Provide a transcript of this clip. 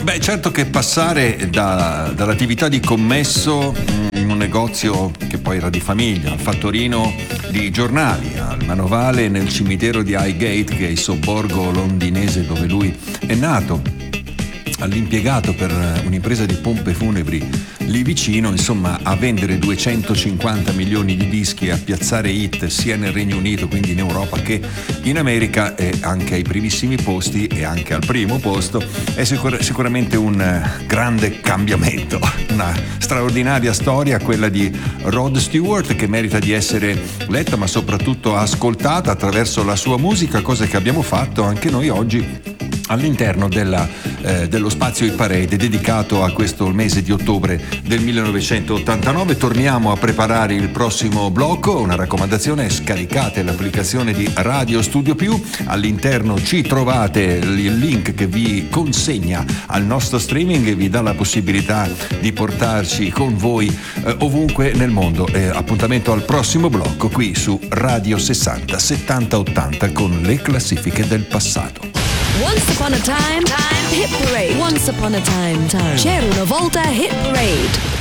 Beh, certo che passare dall'attività di commesso in un negozio che poi era di famiglia, al fattorino di giornali, al manovale nel cimitero di Highgate, che è il sobborgo londinese dove lui è nato, all'impiegato per un'impresa di pompe funebri lì vicino, insomma, a vendere 250 milioni di dischi, a piazzare hit sia nel Regno Unito, quindi in Europa, che in America, e anche ai primissimi posti e anche al primo posto, è sicuramente un grande cambiamento, una straordinaria storia, quella di Rod Stewart, che merita di essere letta ma soprattutto ascoltata attraverso la sua musica, cosa che abbiamo fatto anche noi oggi all'interno dello spazio Hit Parade dedicato a questo mese di ottobre del 1989. Torniamo a preparare il prossimo blocco. Una raccomandazione: scaricate l'applicazione di Radio Studio Più, all'interno ci trovate il link che vi consegna al nostro streaming e vi dà la possibilità di portarci con voi ovunque nel mondo. Appuntamento al prossimo blocco qui su Radio 60 70 80 con le classifiche del passato. Once upon a time, Hit Parade. Once upon a time. C'era una volta Hit Parade.